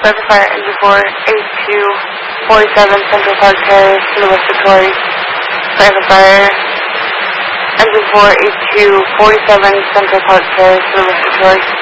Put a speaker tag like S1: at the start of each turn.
S1: Driver Fire, Engine 48247 Central Park Terrace, Lewis Victoria. Driver Fire, Engine 48247 Central Park Terrace, Lewis Victoria.